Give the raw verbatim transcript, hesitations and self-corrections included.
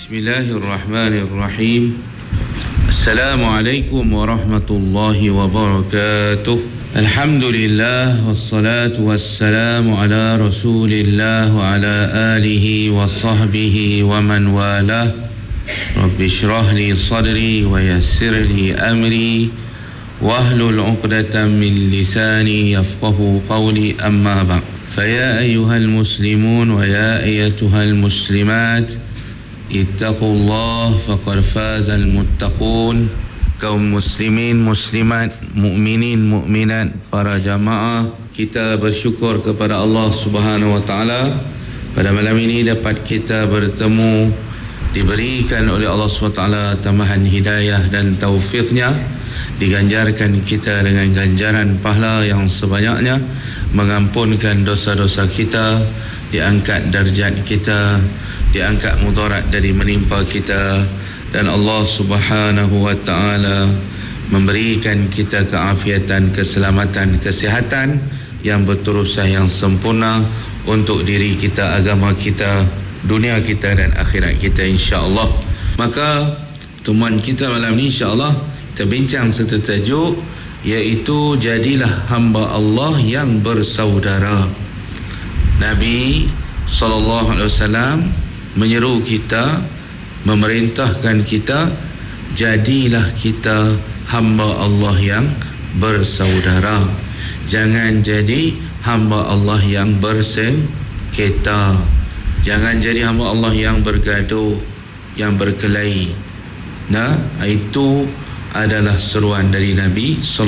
Bismillahirrahmanirrahim. Assalamualaikum warahmatullahi wabarakatuh. Alhamdulillah wassalatu wassalamu ala Rasulillah wa ala alihi wa sahbihi wa man walah. Rabbi shrah li sadri wa yassir li amri wahlul 'uqdatam min lisani yafqahu qawli, amma ba'd. Faya ayyuhal muslimun wa ya ayyatuhal muslimat, ittaqullah faqad fazal muttaqun. Kaum muslimin, muslimat, mukminin, mukminat, para jamaah, kita bersyukur kepada Allah Subhanahu wa taala pada malam ini dapat kita bertemu, diberikan oleh Allah Subhanahu wa taala tambahan hidayah dan taufiknya, diganjarkan kita dengan ganjaran pahala yang sebanyaknya, mengampunkan dosa-dosa kita, diangkat darjat kita, diangkat mudarat dari menimpa kita, dan Allah Subhanahu wa taala memberikan kita keafiatan, keselamatan, kesihatan yang berterusan, yang sempurna untuk diri kita, agama kita, dunia kita dan akhirat kita, insya-Allah. Maka pertemuan kita malam ini insya-Allah kita bincang satu tajuk, iaitu jadilah hamba Allah yang bersaudara. Nabi sallallahu alaihi wasallam menyeru kita, memerintahkan kita, jadilah kita hamba Allah yang bersaudara. Jangan jadi hamba Allah yang bersengketa. Jangan jadi hamba Allah yang bergaduh, yang berkelahi. Nah, itu adalah seruan dari Nabi sallallahu